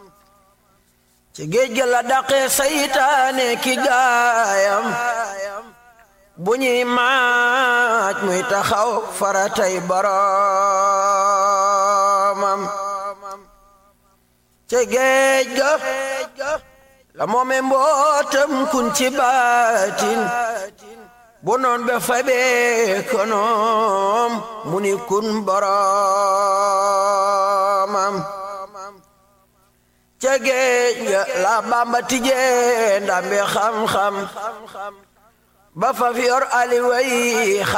ci géej ga la daqee saytaane ki gaayam bu ñuy maaj muy taxaw faratay boroomam ci géej ga la moome mbootam kun ci baatin bu noon be fabee konoom mu ni kun boroomam ca géej ga la Bamba tijee ndambe xam-xam ba fa fi yor aliway